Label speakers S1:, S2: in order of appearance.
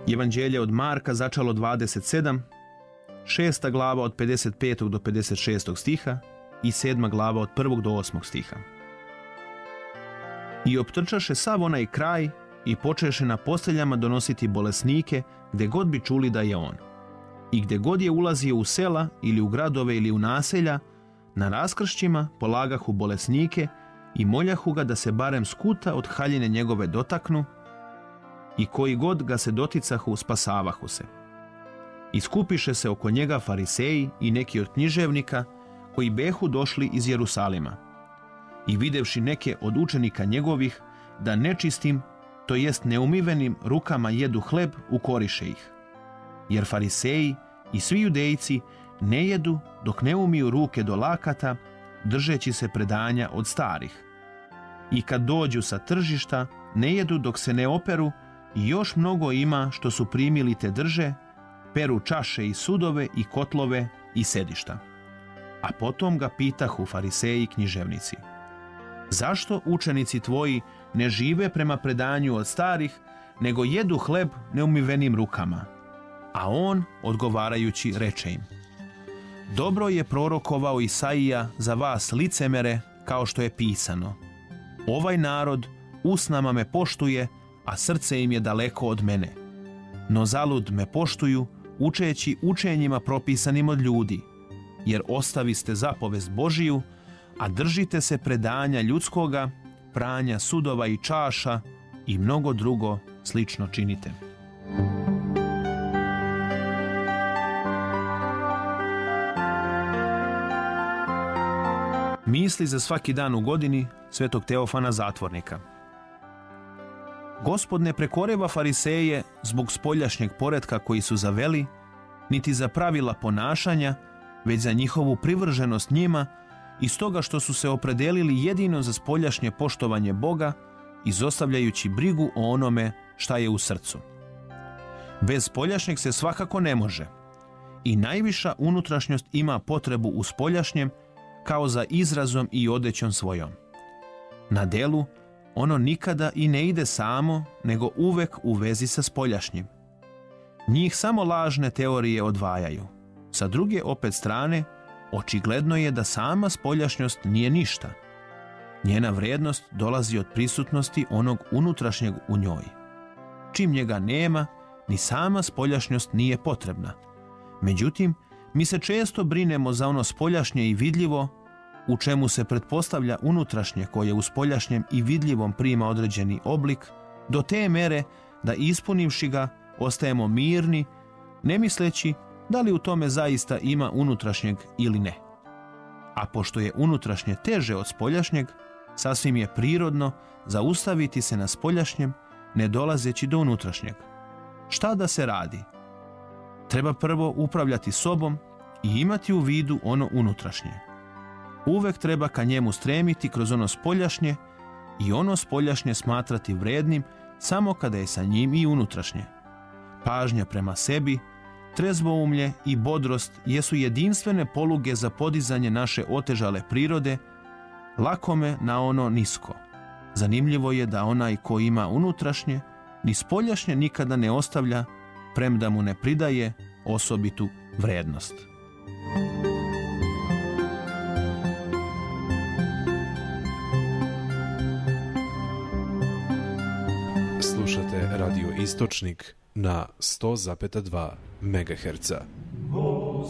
S1: Evanđelje od Marka začalo 27, 6. glava od 55. do 56. stiha i 7. glava od 1. do 8. stiha. I optrčaše sav onaj kraj i počeše na posteljama donositi bolesnike gde god bi čuli da je on. I gde god je ulazio u sela ili u gradove ili u naselja, na raskršćima polagahu bolesnike i moljahu ga da se barem skuta od haljine njegove dotaknu, i koji god ga se doticahu spasavahu se. I skupiše se oko njega fariseji i neki od književnika koji behu došli iz Jerusalima. I videvši neke od učenika njegovih da nečistim, to jest neumivenim rukama jedu hleb, ukoriše ih. Jer fariseji i svi judejci ne jedu dok ne umiju ruke do lakata, držeći se predanja od starih. I kad dođu sa tržišta, ne jedu dok se ne operu, i još mnogo ima što su primili te drže, peru čaše i sudove i kotlove i sedišta. A potom ga pitahu fariseji i književnici: zašto učenici tvoji ne žive prema predanju od starih, nego jedu hleb neumivenim rukama? A on, odgovarajući, reče im: dobro je prorokovao Isaija za vas licemere, kao što je pisano: ovaj narod usnama me poštuje, a srce im je daleko od mene. No zalud me poštuju, učeći učenjima propisanim od ljudi, jer ostaviste zapovest Božiju, a držite se predanja ljudskoga, pranja sudova i čaša i mnogo drugo slično činite. Misli za svaki dan u godini svetog Teofana Zatvornika. Gospod ne prekoreva fariseje zbog spoljašnjeg poretka koji su zaveli, niti za pravila ponašanja, već za njihovu privrženost njima i stoga što su se opredelili jedino za spoljašnje poštovanje Boga, izostavljajući brigu o onome šta je u srcu. Bez spoljašnjeg se svakako ne može, i najviša unutrašnjost ima potrebu u spoljašnjem, kao za izrazom i odećom svojom. Na delu ono nikada i ne ide samo, nego uvek u vezi sa spoljašnjim. Njih samo lažne teorije odvajaju. Sa druge opet strane, očigledno je da sama spoljašnjost nije ništa. Njena vrednost dolazi od prisutnosti onog unutrašnjeg u njoj. Čim njega nema, ni sama spoljašnjost nije potrebna. Međutim, mi se često brinemo za ono spoljašnje i vidljivo, u čemu se pretpostavlja unutrašnje koje u spoljašnjem i vidljivom prima određeni oblik, do te mere da ispunivši ga ostajemo mirni, ne misleći da li u tome zaista ima unutrašnjeg ili ne. A pošto je unutrašnje teže od spoljašnjeg, sasvim je prirodno zaustaviti se na spoljašnjem, ne dolazeći do unutrašnjeg. Šta da se radi? Treba prvo upravljati sobom i imati u vidu ono unutrašnje. Uvek treba ka njemu stremiti kroz ono spoljašnje i ono spoljašnje smatrati vrednim samo kada je sa njim i unutrašnje. Pažnja prema sebi, trezvoumlje i bodrost jesu jedinstvene poluge za podizanje naše otežale prirode, lakome na ono nisko. Zanimljivo je da onaj ko ima unutrašnje, ni spoljašnje nikada ne ostavlja, premda mu ne pridaje osobitu vrednost.
S2: Slušate Radio Istočnik na 100,2 MHz.